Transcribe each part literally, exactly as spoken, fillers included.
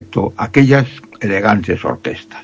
excepto aquellas elegantes orquestas.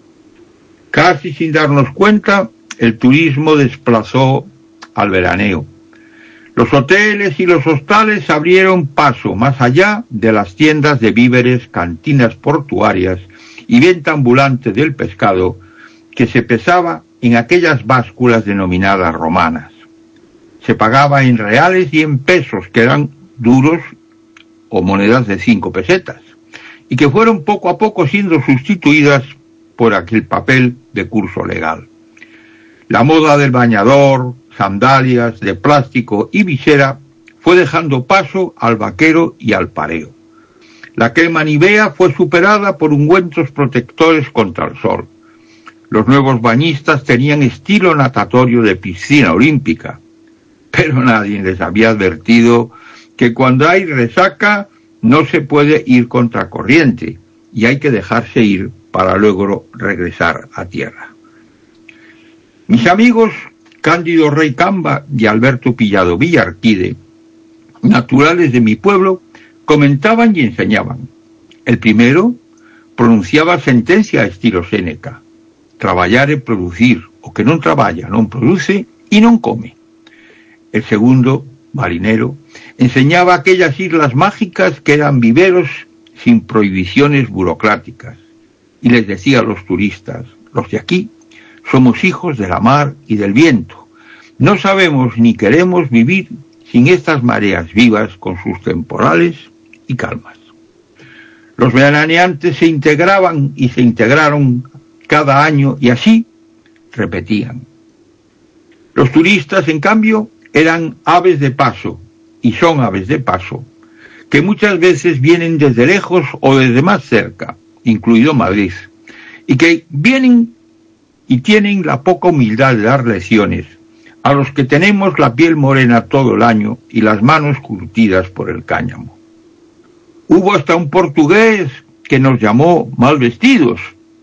Casi sin darnos cuenta, el turismo desplazó al veraneo. Los hoteles y los hostales abrieron paso más allá de las tiendas de víveres, cantinas portuarias y venta ambulante del pescado que se pesaba en aquellas básculas denominadas romanas. Se pagaba en reales y en pesos, que eran duros o monedas de cinco pesetas, y que fueron poco a poco siendo sustituidas por aquel papel de curso legal. La moda del bañador, sandalias de plástico y visera fue dejando paso al vaquero y al pareo. La crema Nivea fue superada por ungüentos protectores contra el sol. Los nuevos bañistas tenían estilo natatorio de piscina olímpica, pero nadie les había advertido que cuando hay resaca no se puede ir contracorriente y hay que dejarse ir para luego regresar a tierra. Mis amigos Cándido Rey Camba y Alberto Pillado Villarquide, naturales de mi pueblo, comentaban y enseñaban. El primero pronunciaba sentencia a estilo Séneca: traballar e producir, o que non traballa non produce e non come. El segundo, marinero, enseñaba aquellas islas mágicas que eran viveros sin prohibiciones burocráticas, y les decía a los turistas: los de aquí somos hijos de la mar y del viento, no sabemos ni queremos vivir sin estas mareas vivas con sus temporales y calmas. Los veraneantes se integraban y se integraron cada año y así repetían. Los turistas, en cambio, eran aves de paso, y son aves de paso, que muchas veces vienen desde lejos o desde más cerca, incluido Madrid, y que vienen y tienen la poca humildad de dar lecciones a los que tenemos la piel morena todo el año y las manos curtidas por el cáñamo. Hubo hasta un portugués que nos llamó mal vestidos,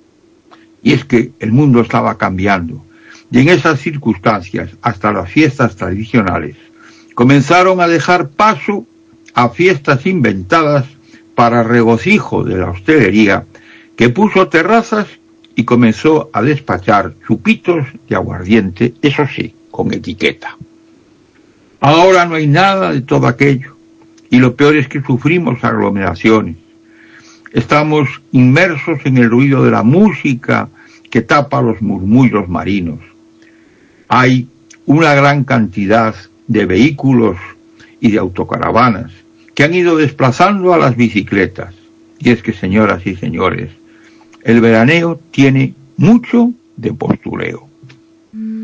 y es que el mundo estaba cambiando, y en esas circunstancias, hasta las fiestas tradicionales comenzaron a dejar paso a fiestas inventadas para regocijo de la hostelería, que puso terrazas y comenzó a despachar chupitos de aguardiente, eso sí, con etiqueta. Ahora no hay nada de todo aquello, y lo peor es que sufrimos aglomeraciones. Estamos inmersos en el ruido de la música que tapa los murmullos marinos. Hay una gran cantidad de vehículos y de autocaravanas que han ido desplazando a las bicicletas. Y es que, señoras y señores, el veraneo tiene mucho de postureo.